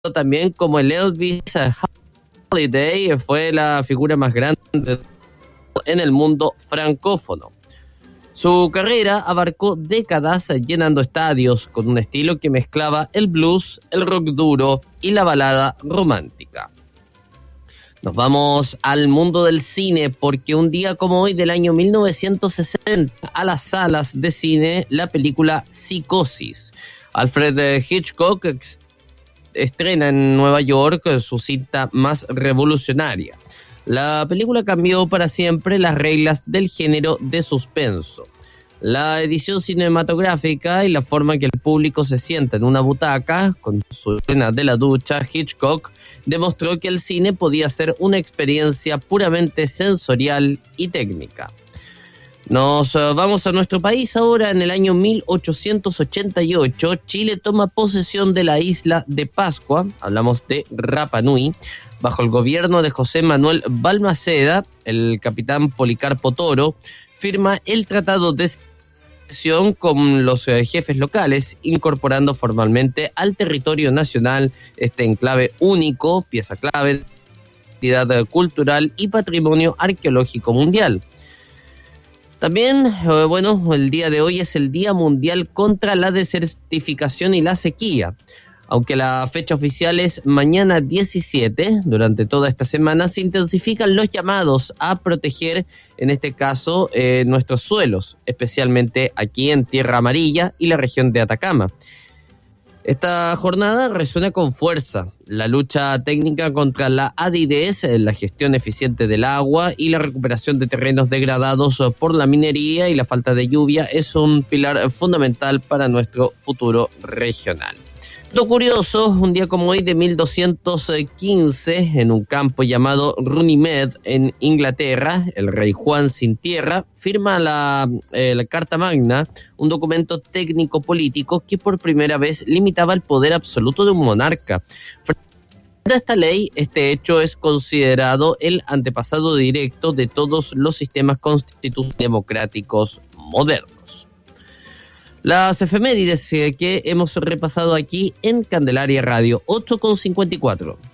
también como el Elvis Holiday, fue la figura más grande en el mundo francófono. Su carrera abarcó décadas llenando estadios con un estilo que mezclaba el blues, el rock duro y la balada romántica. Nos vamos al mundo del cine porque un día como hoy del año 1960 a las salas de cine la película Psicosis. Alfred Hitchcock estrena en Nueva York su cinta más revolucionaria. La película cambió para siempre las reglas del género de suspenso. La edición cinematográfica y la forma que el público se sienta en una butaca, con su escena de la ducha, Hitchcock demostró que el cine podía ser una experiencia puramente sensorial y técnica. Nos vamos a nuestro país ahora. En el año 1888, Chile toma posesión de la isla de Pascua, hablamos de Rapa Nui, bajo el gobierno de José Manuel Balmaceda. El capitán Policarpo Toro firma el tratado de secesión con los jefes locales, incorporando formalmente al territorio nacional este enclave único, pieza clave, identidad cultural y patrimonio arqueológico mundial. También, el día de hoy es el Día Mundial contra la Desertificación y la Sequía. Aunque la fecha oficial es mañana 17, durante toda esta semana se intensifican los llamados a proteger, en este caso, nuestros suelos, especialmente aquí en Tierra Amarilla y la región de Atacama. Esta jornada resuena con fuerza. La lucha técnica contra la aridez, la gestión eficiente del agua y la recuperación de terrenos degradados por la minería y la falta de lluvia es un pilar fundamental para nuestro futuro regional. Lo curioso, un día como hoy de 1215, en un campo llamado Runnymede en Inglaterra, el rey Juan sin tierra firma la Carta Magna, un documento técnico-político que por primera vez limitaba el poder absoluto de un monarca. Frente a esta ley, este hecho es considerado el antepasado directo de todos los sistemas constitucionales democráticos modernos. Las efemérides que hemos repasado aquí en Candelaria Radio, 8:54.